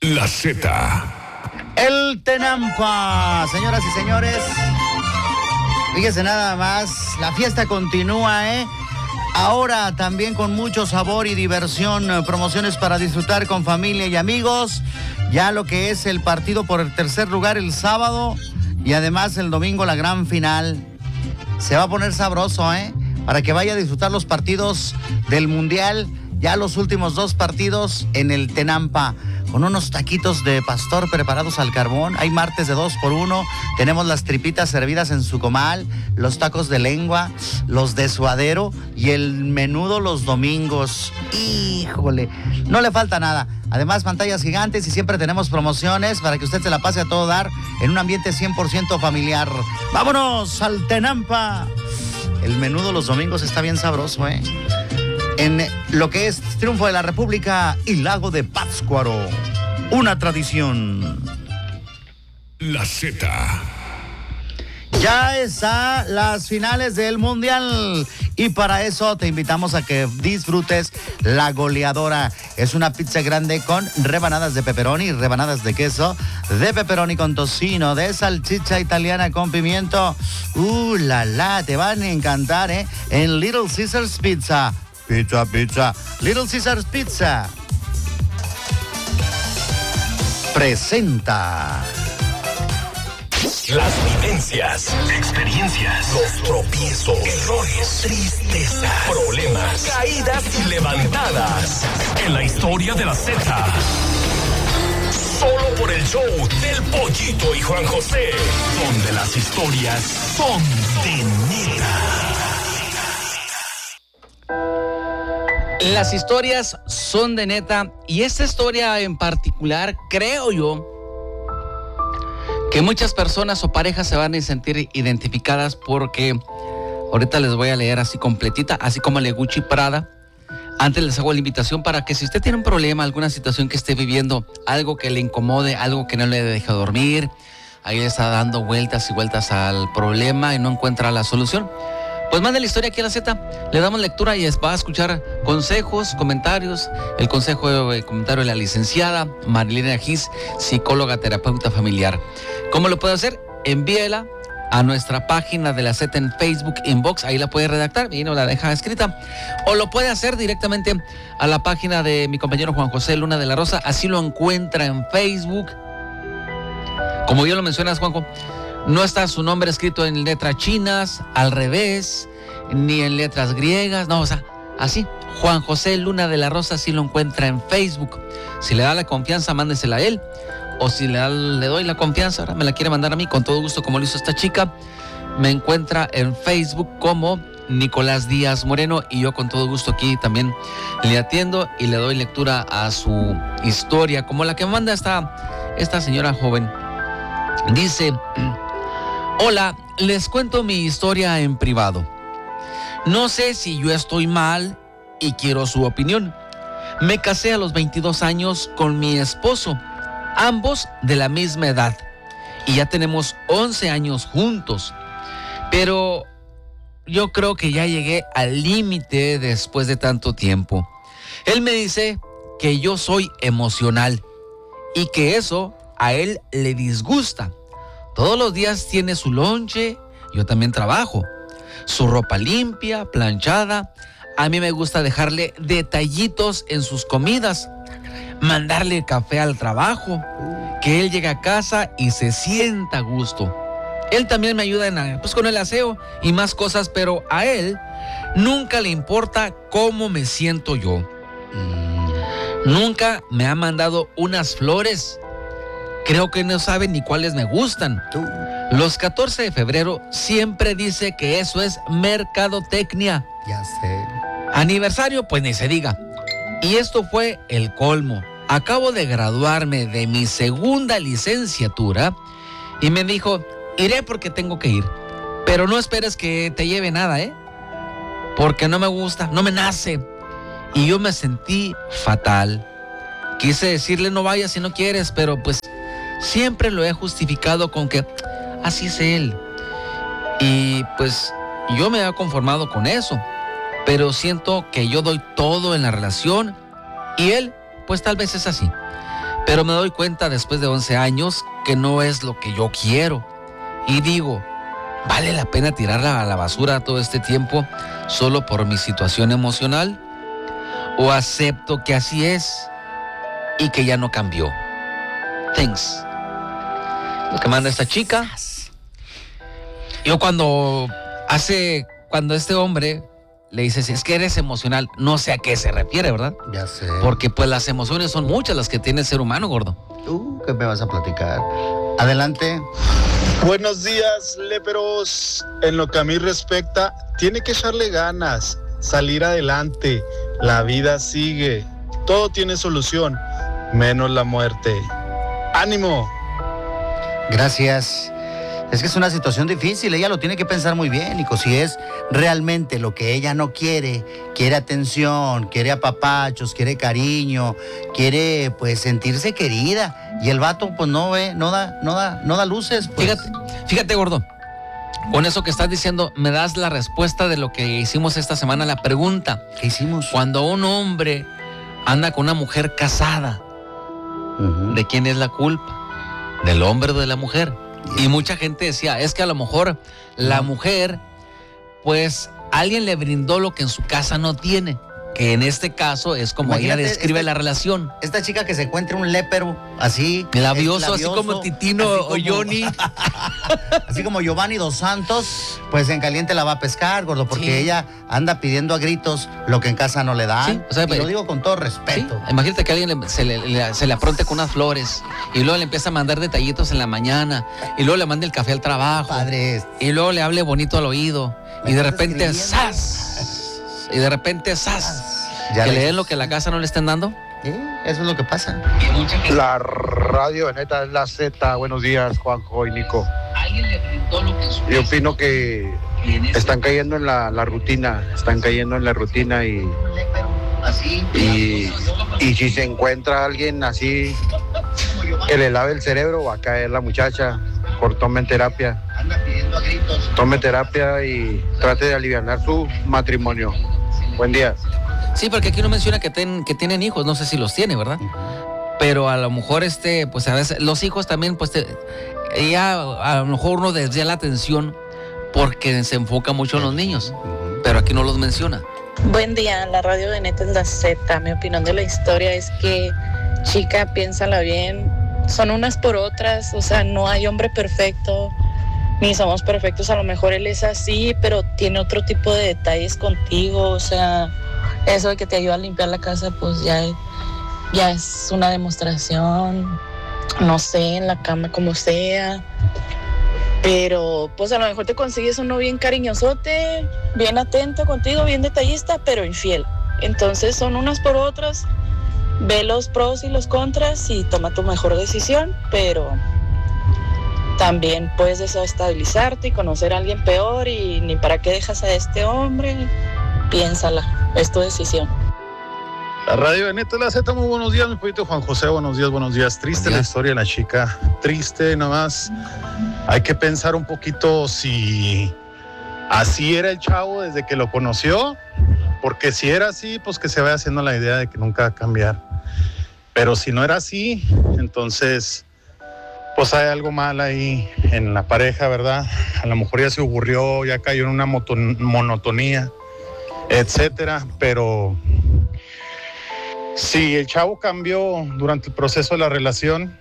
La Z. El Tenampa, señoras y señores. Fíjense nada más, la fiesta continúa, ¿eh? Ahora también con mucho sabor y diversión, promociones para disfrutar con familia y amigos. Ya lo que es el partido por el tercer lugar el sábado y además el domingo la gran final. Se va a poner sabroso, ¿eh? Para que vaya a disfrutar los partidos del Mundial. Ya los últimos 2 partidos en el Tenampa, con unos taquitos de pastor preparados al carbón. Hay martes de 2x1. Tenemos las tripitas servidas en su comal, los tacos de lengua, los de suadero y el menudo los domingos. Híjole, no le falta nada. Además, pantallas gigantes y siempre tenemos promociones para que usted se la pase a todo dar en un ambiente 100% familiar. ¡Vámonos al Tenampa! El menudo los domingos está bien sabroso, ¿eh? En lo que es Triunfo de la República y Lago de Pátzcuaro. Una tradición. La Z. Ya están las finales del Mundial y para eso te invitamos a que disfrutes la goleadora. Es una pizza grande con rebanadas de pepperoni, rebanadas de queso, de pepperoni con tocino, de salchicha italiana con pimiento. Te van a encantar, ¿eh? En Little Caesars Pizza. Pizza. Little Caesars Pizza presenta las vivencias, experiencias, los tropiezos, errores, tristezas, problemas, caídas y levantadas en la historia de la Z. Solo por el show del Pollito y Juan José, donde las historias son de neta. Las historias son de neta y esta historia en particular, creo yo, que muchas personas o parejas se van a sentir identificadas porque ahorita les voy a leer así completita, así como le Gucci Prada. Antes les hago la invitación para que si usted tiene un problema, alguna situación que esté viviendo, algo que le incomode, algo que no le deje dormir, ahí le está dando vueltas y vueltas al problema y no encuentra la solución, pues mande la historia aquí a la Z, le damos lectura y va a escuchar consejos, comentarios, el comentario de la licenciada Marilena Gis, psicóloga, terapeuta familiar. ¿Cómo lo puede hacer? Envíela a nuestra página de la Z en Facebook Inbox, ahí la puede redactar y no la deja escrita, o lo puede hacer directamente a la página de mi compañero Juan José Luna de la Rosa, así lo encuentra en Facebook. Como yo lo mencionas, Juanjo, no está su nombre escrito en letras chinas, al revés, ni en letras griegas, no, o sea, así, Juan José Luna de la Rosa, así lo encuentra en Facebook. Si le da la confianza, mándesela a él, o si le doy la confianza, ahora me la quiere mandar a mí, con todo gusto, como lo hizo esta chica, me encuentra en Facebook como Nicolás Díaz Moreno, y yo con todo gusto aquí también le atiendo y le doy lectura a su historia, como la que me manda esta señora joven. Dice: hola, les cuento mi historia en privado. No sé si yo estoy mal y quiero su opinión. Me casé a los 22 años con mi esposo, ambos de la misma edad, y ya tenemos 11 años juntos. Pero yo creo que ya llegué al límite después de tanto tiempo. Él me dice que yo soy emocional y que eso a él le disgusta. Todos los días tiene su lonche, yo también trabajo, su ropa limpia, planchada. A mí me gusta dejarle detallitos en sus comidas, mandarle café al trabajo, que él llegue a casa y se sienta a gusto. Él también me ayuda con el aseo y más cosas, pero a él nunca le importa cómo me siento yo. Nunca me ha mandado unas flores. Creo que no sabe ni cuáles me gustan. Los 14 de febrero siempre dice que eso es mercadotecnia. Ya sé. Aniversario, pues ni se diga. Y esto fue el colmo. Acabo de graduarme de mi segunda licenciatura y me dijo: iré porque tengo que ir, pero no esperes que te lleve nada, porque no me gusta, no me nace. Y yo me sentí fatal. Quise decirle: no vayas si no quieres, pero pues siempre lo he justificado con que así es él. Y pues yo me he conformado con eso, pero siento que yo doy todo en la relación y él pues tal vez es así. Pero me doy cuenta después de 11 años que no es lo que yo quiero. Y digo, ¿vale la pena tirarla a la basura todo este tiempo solo por mi situación emocional? ¿O acepto que así es y que ya no cambió? Thanks. Lo que manda esta chica. Yo cuando este hombre le dice, si es que eres emocional, no sé a qué se refiere, ¿verdad? Ya sé. Porque pues las emociones son muchas las que tiene el ser humano, gordo. ¿Qué me vas a platicar? Adelante. Buenos días, léperos. En lo que a mí respecta, tiene que echarle ganas, salir adelante. La vida sigue. Todo tiene solución, menos la muerte. ¡Ánimo! Gracias. Es que es una situación difícil, ella lo tiene que pensar muy bien, Nico. Si es realmente lo que ella no quiere, quiere atención, quiere apapachos, quiere cariño, quiere pues sentirse querida. Y el vato pues no da luces. Pues. Fíjate, gordo. Con eso que estás diciendo, me das la respuesta de lo que hicimos esta semana, la pregunta. ¿Qué hicimos? Cuando un hombre anda con una mujer casada, ¿de quién es la culpa? ¿Del hombre o de la mujer? Y mucha gente decía, es que a lo mejor la mujer, pues alguien le brindó lo que en su casa no tiene. Que en este caso es como ella describe la relación. Esta chica que se encuentre un lépero así. Labioso, así como Titino o Johnny. Así como Giovanni Dos Santos, pues en caliente la va a pescar, gordo, porque ella anda pidiendo a gritos lo que en casa no le dan. Sí, o sea, y lo digo con todo respeto. Sí, imagínate que alguien se le apronte con unas flores y luego le empieza a mandar detallitos en la mañana y luego le manda el café al trabajo. Padre. Y luego le hable bonito al oído y de repente ¡zas! Y de repente ¡zas! Que le den lo que la casa no le estén dando. Eso es lo que pasa. La radio Veneta es la Z. Buenos días, Juanjo y Nico. Yo opino que están cayendo en la rutina. Están cayendo en la rutina y si se encuentra alguien así que le lave el cerebro, va a caer la muchacha. Por tomen terapia. Tome terapia y trate de alivianar su matrimonio. Buen día. Sí, porque aquí no menciona que tienen hijos, no sé si los tiene, ¿verdad? Pero a lo mejor pues a veces los hijos también, pues ella a lo mejor uno desvía la atención porque se enfoca mucho en los niños, pero aquí no los menciona. Buen día, la radio de Neta es la Z. Mi opinión de la historia es que, chica, piénsala bien, son unas por otras, o sea, no hay hombre perfecto, ni somos perfectos, a lo mejor él es así, pero tiene otro tipo de detalles contigo, o sea, eso de que te ayuda a limpiar la casa, pues ya es una demostración, no sé, en la cama como sea, pero pues a lo mejor te consigues uno bien cariñosote, bien atento contigo, bien detallista, pero infiel. Entonces son unas por otras, ve los pros y los contras y toma tu mejor decisión, pero también puedes desestabilizarte y conocer a alguien peor y ni para qué dejas a este hombre, piénsala, es tu decisión. La radio de Neta la Z, muy buenos días, mi poquito Juan José, buenos días. Triste la historia de la chica, triste nomás. Hay que pensar un poquito si así era el chavo desde que lo conoció, porque si era así, pues que se vaya haciendo la idea de que nunca va a cambiar. Pero si no era así, entonces pues hay algo mal ahí en la pareja, ¿verdad? A lo mejor ya se aburrió, ya cayó en una monotonía, etcétera, pero si el chavo cambió durante el proceso de la relación,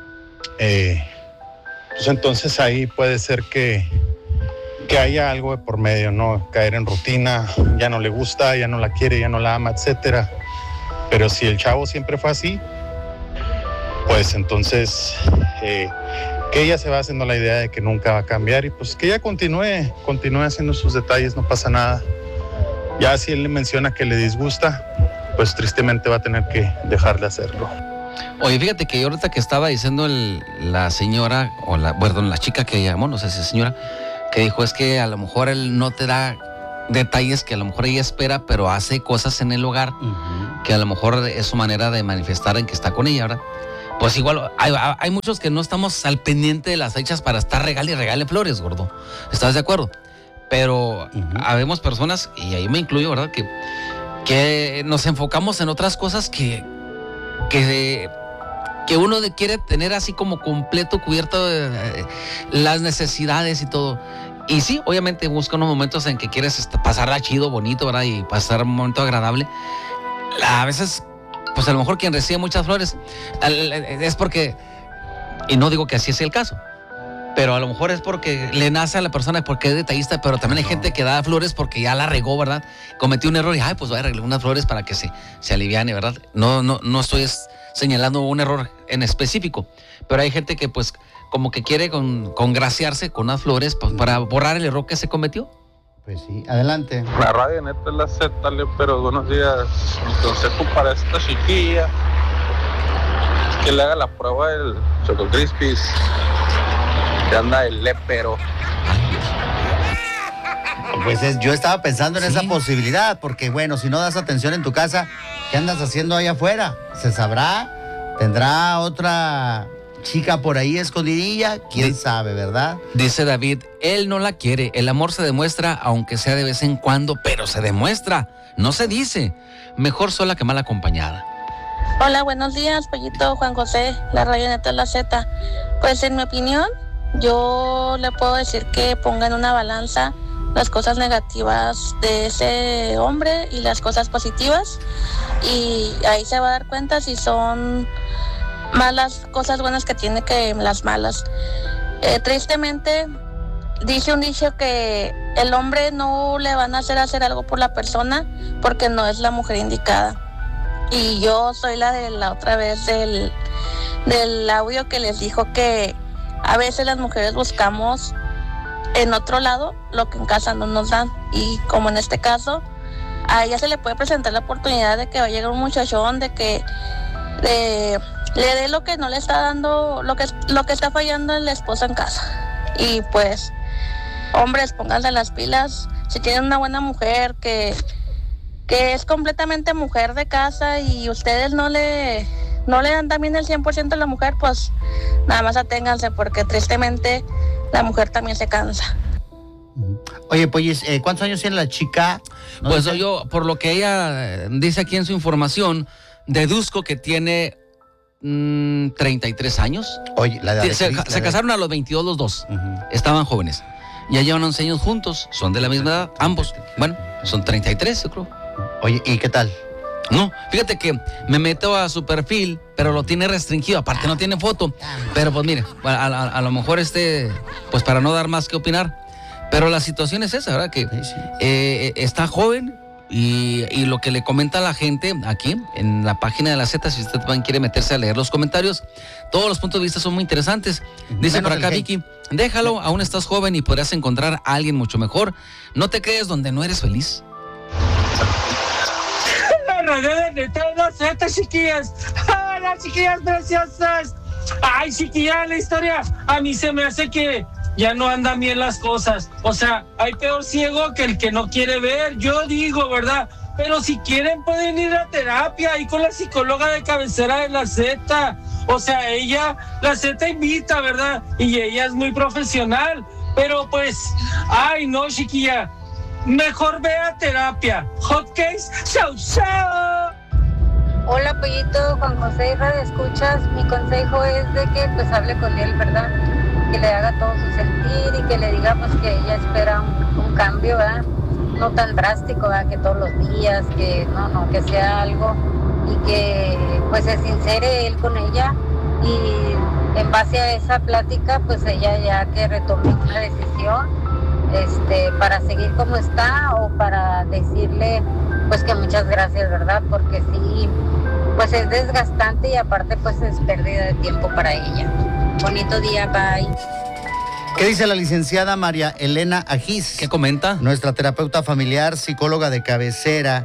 pues entonces ahí puede ser que haya algo de por medio, ¿no? Caer en rutina, ya no le gusta, ya no la quiere, ya no la ama, etcétera. Pero si el chavo siempre fue así, pues entonces que ella se va haciendo la idea de que nunca va a cambiar y pues que ella continúe haciendo sus detalles, no pasa nada. Ya si él le menciona que le disgusta, pues tristemente va a tener que dejar de hacerlo. Oye, fíjate que ahorita que estaba diciendo la señora, o la chica que llamó, no sé si es señora, que dijo es que a lo mejor él no te da detalles que a lo mejor ella espera, pero hace cosas en el hogar que a lo mejor es su manera de manifestar en que está con ella, ¿verdad? Pues igual hay muchos que no estamos al pendiente de las fechas para estar regale flores, gordo. ¿Estás de acuerdo? Pero habemos personas, y ahí me incluyo, ¿verdad? Que nos enfocamos en otras cosas que que uno quiere tener así como completo, cubierto las necesidades y todo. Y sí, obviamente busca unos momentos en que quieres pasarla chido, bonito, ¿verdad? Y pasar un momento agradable. A veces, pues a lo mejor quien recibe muchas flores es porque, y no digo que así es el caso, pero a lo mejor es porque le nace a la persona porque es detallista, pero también hay gente que da flores porque ya la regó, ¿verdad? Cometió un error y, pues voy a arreglar unas flores para que se aliviane, ¿verdad? No estoy señalando un error en específico, pero hay gente que pues como que quiere congraciarse con unas flores pues, para borrar el error que se cometió. Pues sí, adelante. La radio neta es la Z, pero buenos días. Mi consejo para esta chiquilla es que le haga la prueba del Choco Crispies, que anda el lépero. Pues yo estaba pensando en esa posibilidad, porque bueno, si no das atención en tu casa, ¿qué andas haciendo ahí afuera? ¿Se sabrá? ¿Tendrá otra chica por ahí escondidilla? ¿Quién sabe, verdad? Dice David, él no la quiere. El amor se demuestra, aunque sea de vez en cuando, pero se demuestra. No se dice. Mejor sola que mal acompañada. Hola, buenos días, Pollito, Juan José, la radio neta es la Z. Pues en mi opinión, yo le puedo decir que ponga en una balanza las cosas negativas de ese hombre y las cosas positivas, y ahí se va a dar cuenta si son más las cosas buenas que tiene que las malas. Tristemente, dice un dicho que el hombre no le van a hacer algo por la persona porque no es la mujer indicada. Y yo soy la de la otra vez del audio que les dijo que a veces las mujeres buscamos en otro lado lo que en casa no nos dan. Y como en este caso, a ella se le puede presentar la oportunidad de que va a llegar un muchachón, de que le dé lo que no le está dando, lo que está fallando en la esposa en casa. Y pues, hombres, pónganse las pilas. Si tienen una buena mujer que es completamente mujer de casa y ustedes no le dan también el 100% a la mujer, pues nada más aténganse, porque tristemente la mujer también se cansa. Oye, pues, ¿cuántos años tiene la chica? ¿No Pues dice? yo, por lo que ella dice aquí en su información, deduzco que tiene 33 años. Oye, la edad de Se Cris, la casaron a los 22 los dos. Uh-huh. Estaban jóvenes. Ya llevan 11 años juntos. Son de la misma edad, ambos. Bueno, son 33, yo creo. Oye, ¿y qué tal? No, fíjate que me meto a su perfil, pero lo tiene restringido. Aparte no tiene foto. Pero pues mire, a lo mejor pues para no dar más que opinar. Pero la situación es esa, ¿verdad? Que está joven. Y lo que le comenta la gente aquí en la página de la Z, si usted también quiere meterse a leer los comentarios, todos los puntos de vista son muy interesantes. Dice por acá Vicky, déjalo, aún estás joven y podrás encontrar a alguien mucho mejor. No te quedes donde no eres feliz. La radio de neta es la Z, chiquillas. ¡Hola, chiquillas preciosas! Ay, chiquillas, la historia a mí se me hace que ya no andan bien las cosas. O sea, hay peor ciego que el que no quiere ver, yo digo, ¿verdad? Pero si quieren pueden ir a terapia ahí con la psicóloga de cabecera de la Z. O sea, la Z invita, ¿verdad? Y ella es muy profesional. Pero pues, ay no, chiquilla, mejor ve a terapia. Hotcakes, chau, chau. Hola, Pollito, Juan José, Radio Escuchas. Mi consejo es de que pues hable con él, ¿verdad? Que le haga todo su sentir y que le diga pues que ella espera un cambio, ¿verdad? No tan drástico, ¿verdad? Que todos los días, que no, que sea algo y que pues se sincere él con ella, y en base a esa plática pues ella ya que retome una decisión para seguir como está, o para decirle pues que muchas gracias, ¿verdad? Porque sí, pues es desgastante y aparte pues es pérdida de tiempo para ella. Bonito día, bye. ¿Qué dice la licenciada María Elena Ajís? ¿Qué comenta? Nuestra terapeuta familiar, psicóloga de cabecera.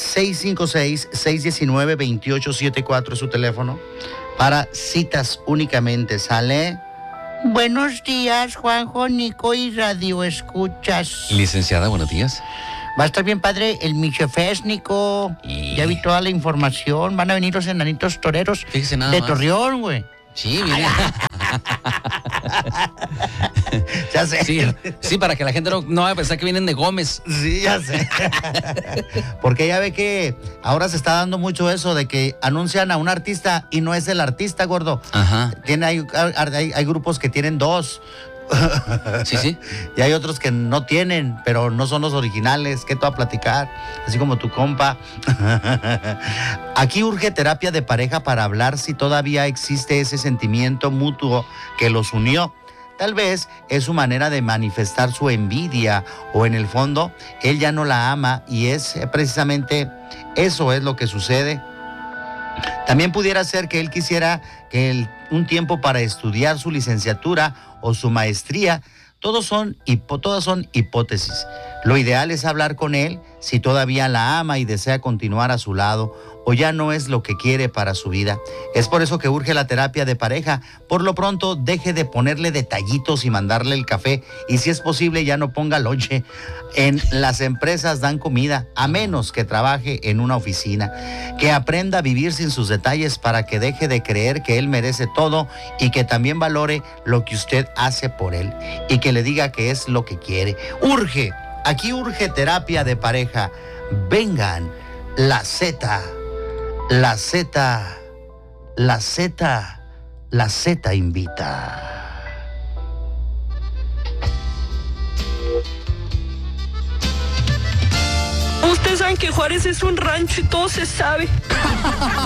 656-619-2874 es su teléfono para citas únicamente. ¿Sale? Buenos días, Juanjo, Nico y Radio Escuchas. Licenciada, buenos días. Va a estar bien padre el Michefest, Nico. Ya vi toda la información. Van a venir los enanitos toreros Fíjese nada de más. Torreón, güey. Sí, mira. Ya sé. Sí, para que la gente no vaya a pensar que vienen de Gómez. Sí, ya sé. Porque ya ve que ahora se está dando mucho eso de que anuncian a un artista y no es el artista, gordo. Ajá. Hay grupos que tienen dos. Sí. Y hay otros que no tienen, pero no son los originales. ¿Qué te va a platicar? Así como tu compa. Aquí urge terapia de pareja para hablar si todavía existe ese sentimiento mutuo que los unió. Tal vez es su manera de manifestar su envidia o en el fondo él ya no la ama y es precisamente eso es lo que sucede. También pudiera ser que él quisiera un tiempo para estudiar su licenciatura o su maestría. Todas son hipótesis. Lo ideal es hablar con él si todavía la ama y desea continuar a su lado o ya no es lo que quiere para su vida. Es por eso que urge la terapia de pareja. Por lo pronto, deje de ponerle detallitos y mandarle el café y si es posible ya no ponga lonche. En las empresas dan comida, a menos que trabaje en una oficina. Que aprenda a vivir sin sus detalles para que deje de creer que él merece todo y que también valore lo que usted hace por él y que le diga que es lo que quiere. Aquí urge terapia de pareja. Vengan, la Z invita. Ustedes saben que Juárez es un rancho y todo se sabe.